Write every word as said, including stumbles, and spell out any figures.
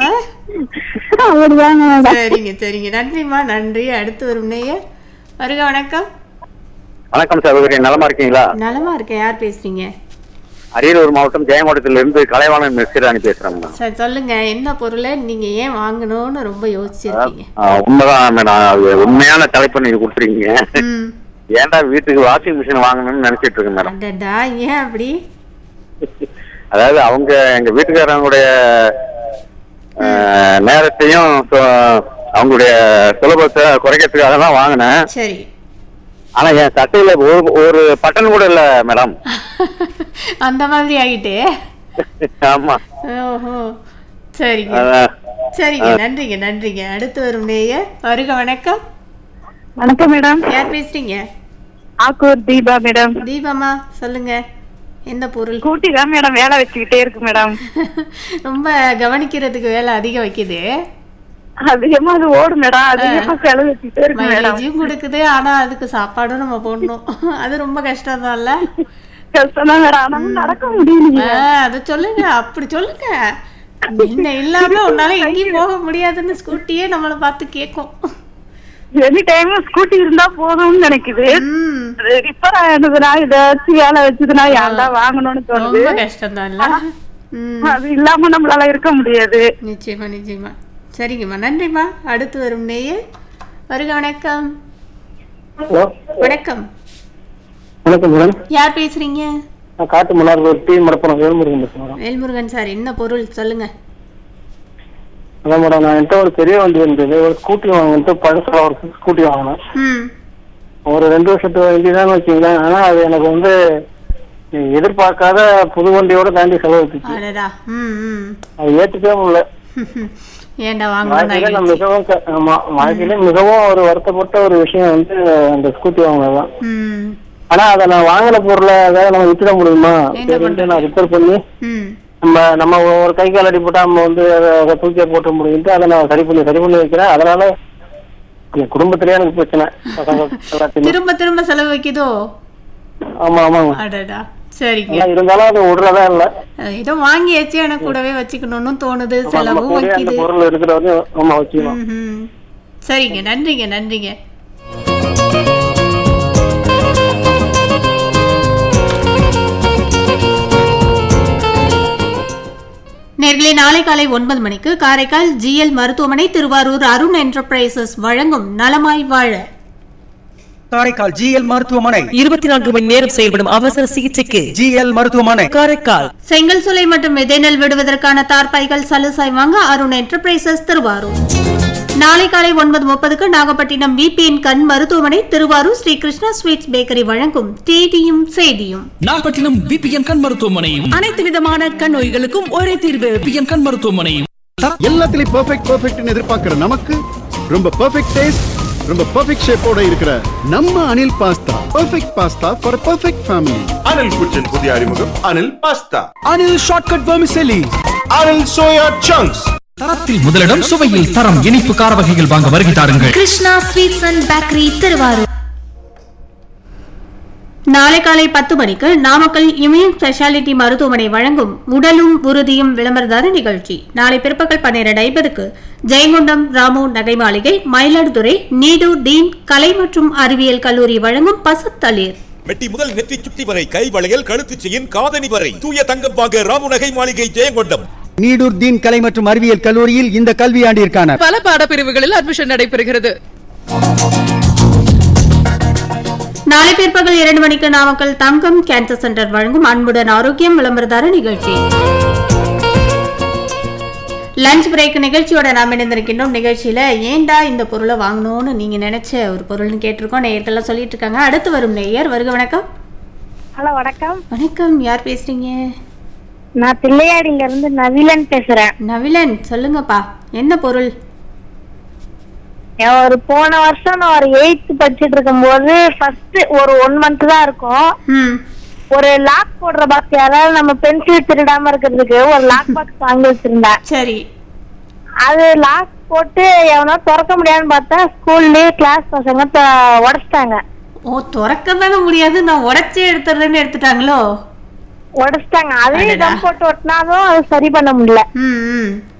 சரிங்க சரிங்க நன்றிம்மா நன்றி. அடுத்து வரும் நேயர் வருக. வணக்கம். வணக்கம் சகோதரி, நலமா இருக்கீங்களா? நலமா இருக்கேன். யார் பேசுறீங்க? அரியலூர் மாவட்டம் ஜெயங்கோட்டத்திலிருந்து கலைவாணன் மிஸ்ராணி பேசுறேன். சரி சொல்லுங்க, என்ன பொருளை நீங்க ஏன் வாங்கணும்னு ரொம்ப யோசிச்சிருக்கீங்க? உண்மைதான் மேடம், உண்மையான தலைப்பு நீங்க கொடுத்துருக்கீங்க. ஏன்டா வீட்டுக்கு வாஷிங் மிஷின் வாங்கணும்னு நினைச்சிட்டு இருக்கேன் மேடம். அடடா, ஏன் அப்படி? அதாவது அவங்க எங்க வீட்டுக்காரங்களுடைய நேரத்தையும் அவங்களுடைய சுலபத்தை குறைக்கிறதுக்காக தான் வாங்கினேன். சரி. ஆனா என் சட்டையில ஒரு ஒரு பட்டன் கூட இல்ல மேடம். அந்த மாதிரி ஆகிட்டு. ஆமா. ஓஹோ, சரிங்க சரிங்க நன்றிங்க நன்றிங்க. அடுத்து வரும் நேயர் வருக. வணக்கம். வணக்கம் மேடம். யார் பேசுறீங்க? ஆக்கூர் தீபா மேடம். தீபாமா சொல்லுங்க, என்ன பொருள்? ஸ்கூட்டி தான் மேடம் வேலை வச்சுக்கிட்டே இருக்கு மேடம். ரொம்ப கவனிக்கிறதுக்கு வேலை அதிகம் வைக்குது. அதிகமா அது ஓடும் மேடம், அதிகமா செலவு வச்சுக்கிட்டே இருக்கு மேடம். மைலேஜும் கொடுக்குது, ஆனா அதுக்கு சாப்பாடும் நம்ம போடணும். அது ரொம்ப கஷ்டம் தான்ல. கஷ்டம் தான் மேடம், ஆனா நடக்க முடியல. அது சொல்லுங்க, அப்படி சொல்லுங்க. என்ன இல்லாம உன்னால எங்கேயும் போக முடியாதுன்னு ஸ்கூட்டியே நம்மளை பார்த்து கேட்கும். எனி டைம் ஸ்கூட்டி இருந்தா போதும்னு நினைக்குது. ரிப்பேர் ஆனதுனா ஏதாச்சும் வேலை வச்சதுன்னா யாரா வாங்கணும்னு தோணுது. ரொம்ப கஷ்டம் தான்ல. அது இல்லாம நம்மளால இருக்க முடியாது. நிச்சயமா நிச்சயமா. சரிங்கம்மா நன்றிம்மா. அடுத்து வரும் நேயர் வருக. வணக்கம். வணக்கம். வணக்கம் மேடம். யார் பேசுறீங்க? காட்டு மன்னார் டி மடப்புறம் வேல்முருகன் பேசுறேன். வேல்முருகன் சார், என்ன பொருள் சொல்லுங்க. அதான் மேடம், நான் என்கிட்ட ஒரு பெரிய வண்டி இருந்தது, ஒரு ஸ்கூட்டி வாங்கிட்டு பழசுல ஒரு ஸ்கூட்டி வாங்கினேன். ஒரு ரெண்டு வருஷத்து வண்டி தான் வச்சுங்களேன். ஆனா அது எனக்கு வந்து எதிர்பார்க்காத புது வண்டியோட தாண்டி செலவுச்சு. அது ஏற்றுக்கவே முடியல. ஏண்டா வாழ்க்கையில மிகவும் ஆமா வாழ்க்கையில மிகவும் ஒரு வருத்தப்பட்ட ஒரு விஷயம் வந்து அந்த ஸ்கூட்டி வாங்கினதுதான். ஆனா அதை நான் வாங்கின பொருளை அதாவது நம்ம வித்துட முடியுமா சரின்ட்டு நான் ரிப்பேர் பண்ணி நம்ம நம்ம ஒரு கை கால் அடி போட்டா நம்ம வந்து அதை தூக்கிய போட்ட முடியும்ட்டு அதை நான் சரி பண்ணி சரி பண்ணி வைக்கிறேன். அதனால என் குடும்பத்திலேயே எனக்கு பிரச்சனை. திரும்ப திரும்ப செலவு வைக்குதோ? ஆமா ஆமாங்க. அடடா, சரிங்க. இருந்தாலும் அது விடுறதா இல்ல, ஏதோ வாங்கியாச்சு எனக்கு கூடவே வச்சுக்கணும்னு தோணுது, செலவும் வைக்குது. பொருள் இருக்கிற வரையும் ஆமா வச்சுக்கணும். சரிங்க நன்றிங்க நன்றிங்க. நேர்களே, நாளை காலை ஒன்பது மணிக்கு காரைக்கால் ஜிஎல் மருத்துவமனை திருவாரூர் அருண் என்டர்பிரைசஸ் வழங்கும் நலமாய் வாழ. காரைக்கால் ஜிஎல் மருத்துவமனை இருபத்தி நான்கு மணி நேரம் செயல்படும் அவசர சிகிச்சைக்கு ஜிஎல் மருத்துவமனை காரைக்கால். செங்கல் சுலை மற்றும் விதைநெல் விடுவதற்கான தார்பாய்கள் சலுசாய் வாங்க அருண் என்டர்பிரைசஸ் திருவாரூர். நாளை காலை ஒன்பது முப்பதுக்கு நாகப்பட்டினம் விபிஎன் கண் மருத்துவமனை திருவாரூர் ஸ்ரீ கிருஷ்ணா ஸ்வீட்ஸ் பேக்கரி வழங்கும் தேதியும் செய்தியும். நாகப்பட்டினம் விபிஎன் கண் மருத்துவமனையும் அனைத்து விதமான கண் நோய்களுக்கும் ஒரே தீர்வு. விபிஎன் கண் மருத்துவமனையும். எல்லாத்துலயும் பெர்ஃபெக்ட் பெர்ஃபெக்ட்னு எதிர்பார்க்கிற நமக்கு ரொம்ப பெர்ஃபெக்ட் டேஸ்ட், ரொம்ப பெர்ஃபெக்ட் ஷேப்போட இருக்கிற நம்ம Anil pasta. Perfect pasta for perfect family. Anil kitchen புதிய அறிமுகம் Anil pasta. Anil shortcut vermicelli. Anil soya chunks. தரத்தில் முதலிடம், சுவையில் தரம். இனிப்பு கார வகைகள் வாங்க வருகை தாருங்கள். Krishna sweets and bakery Thiruvarur. நாளை காலை பத்து மணிக்கு நாமக்கல் இம்யூன் ஸ்பெஷாலிட்டி மருத்துவமனை வழங்கும் உடலும் உறுதியும் விளம்பரதார நிகழ்ச்சி. நாளை பிற்பகல் பன்னிரண்டு ஐம்பதுக்கு ஜெயங்கொண்டம் ராமு நகை மாளிகை மயிலாடுதுறை நீடு டீன் கலை மற்றும் அறிவியல் கல்லூரி வழங்கும் பசுத்தளிர். மெட்டி முதல் நெற்றி சுட்டி வரை கை வளையல் கழுத்து செயின் காதணி வரை தூய தங்கம் வாங்க ராமு நகை மாளிகை ஜெயங்கொண்டம். நீடூர் தீன் கலை மற்றும் அறிவியல் கல்லூரியில் இந்த கல்வியாண்டிற்கான பல பாடப்பிரிவுகளில் அட்மிஷன் நடைபெறுகிறது. நாளை பிற்பகல் இரண்டு மணிக்கு நாமக்கல் தங்கம் கேன்சர் சென்டர் வழங்கும் அன்புடன் ஆரோக்கியம் விளம்பரதார நிகழ்ச்சி. லஞ்ச் பிரேக் நிகழ்ச்சியோட நாம் இணைந்திருக்கின்றோம். நிகழ்ச்சியில ஏண்டா இந்த பொருளை வாங்கணும்னு நீங்க நினைச்ச ஒரு பொருள்னு கேட்டிருக்கோம். நேயர்கள்லாம் சொல்லிட்டு இருக்காங்க. அடுத்து வரும் நேயர் வருக. வணக்கம். ஹலோ வணக்கம். வணக்கம். யார் பேசுறீங்க? நான் பிள்ளையாடில இருந்து நவிலன் பேசுறேன். நவிலன் சொல்லுங்கப்பா, என்ன பொருள்? ஒரு போன வருஷம் நான் ஒரு எயித்து படிச்சுட்டு இருக்கும் போது ஃபர்ஸ்ட் ஒரு ஒன் மந்த் தான் இருக்கும். ஒரு லாக் போடுற பாக்ஸ், யாராவது நம்ம பென்சில் திருடாம இருக்கிறதுக்கு ஒரு லாக் பாக்ஸ் வாங்கி வச்சிருந்தேன். சரி. அது லாக் போட்டு எவனோ திறக்க முடியாதுன்னு பார்த்தா ஸ்கூல்லயே கிளாஸ் பசங்க உடைச்சிட்டாங்க. ஓ, திறக்க தானே முடியாது, நான் உடைச்சே எடுத்துறேன்னு எடுத்துட்டாங்களோ? உடைச்சிட்டாங்க. அதே கம் போட்டு ஒட்டினாலும் அது சரி பண்ண முடியல.